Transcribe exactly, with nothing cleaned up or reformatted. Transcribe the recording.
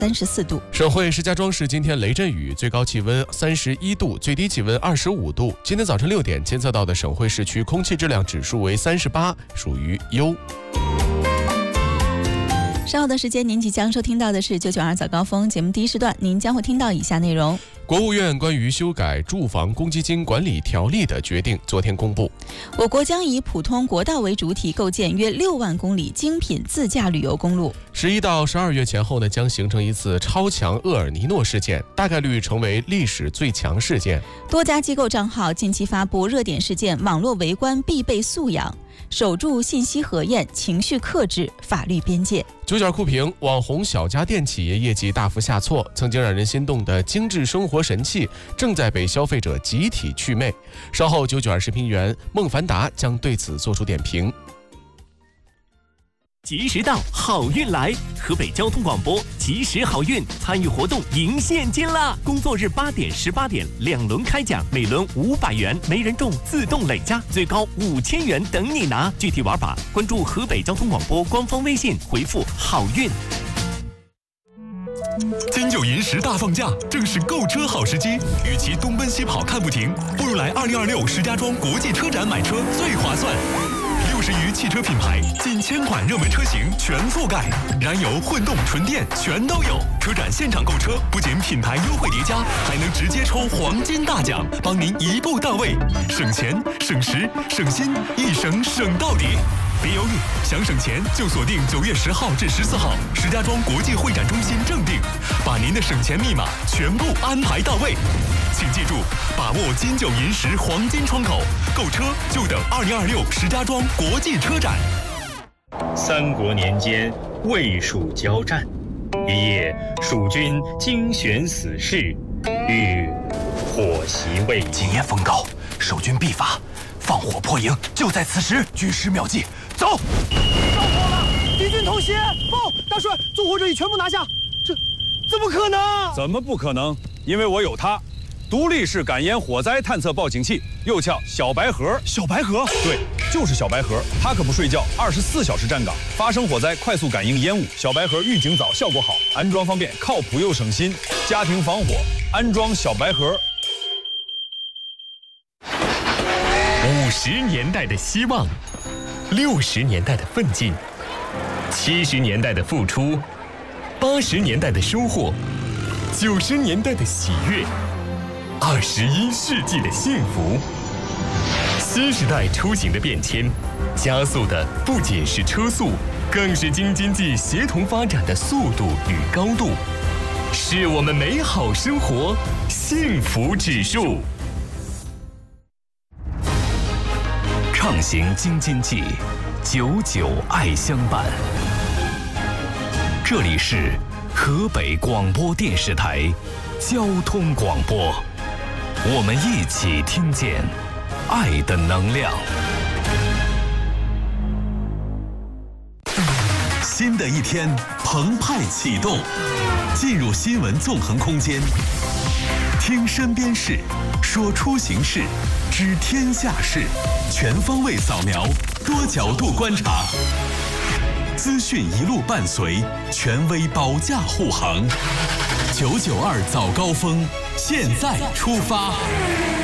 三十四度。 省会石家庄市今天雷阵雨，最高气温三十一度，最低气温二十五度。今天早晨六点监测到的省会市区空气质量指数为三十八，属于优。 稍后的时间，您即将收听到的是九九二早高峰节目第一时段，您将会听到以下内容。 国务院关于修改住房公积金管理条例的决定昨天公布。 我国将以普通国道为主体，构建约六万公里精品自驾旅游公路。 十一到十二月前后呢，将形成一次超强厄尔尼诺事件，大概率成为历史最强事件。 多家机构账号近期发布热点事件网络围观必备素养，守住信息核验、情绪克制、法律边界。 九角酷评，网红小家电企业业绩大幅下挫，曾经让人心动的精致生活神器正在被消费者集体祛魅。稍后九九二视频员孟凡达将对此做出点评。 及时到，好运来！河北交通广播及时好运参与活动赢现金啦！工作日八点、十八点两轮开奖，每轮五百元，没人中自动累加，最高五千元等你拿。具体玩法关注河北交通广播官方微信，回复好运。 金九银十大放假，正是购车好时机。与其东奔西跑看不停，不如来二零二六石家庄国际车展买车最划算。六十余汽车品牌，近千款热门车型全覆盖，燃油、混动、纯电全都有。车展现场购车，不仅品牌优惠叠加，还能直接抽黄金大奖，帮您一步到位，省钱、省时、省心，一省省到底。别犹豫，想省钱就锁定九月十号至十四号石家庄国际会展中心正定，把您的省钱密码全部安排到位。请记住，把握金九银十黄金窗口，购车就等二零二六石家庄国际车展。 三国年间，魏蜀交战，一夜蜀军精选死士，欲火袭魏。 今夜风高，守军必发，放火破营就在此时。军师妙计，走！ 着火了，敌军偷袭！报，大帅，纵火者已全部拿下。这怎么可能？ 怎么不可能？因为我有它。独立式感烟火灾探测报警器，又叫小白盒。 小白盒， 对，就是小白盒。它可不睡觉，二十四小时站岗，发生火灾快速感应烟雾。小白盒预警早，效果好，安装方便，靠谱又省心。家庭防火，安装小白盒。 五十年代的希望，六十年代的奋进，七十年代的付出，八十年代的收获，九十年代的喜悦。二十一世纪的幸福，新时代出行的变迁，加速的不仅是车速，更是京津冀协同发展的速度与高度，是我们美好生活幸福指数。 畅行京津冀，久久爱相伴。这里是河北广播电视台交通广播。我们一起听见爱的能量。新的一天澎湃启动，进入新闻纵横空间，听身边事，说出行事，知天下事，全方位扫描，多角度观察，资讯一路伴随，权威保驾护航。九九二早高峰，现在出发。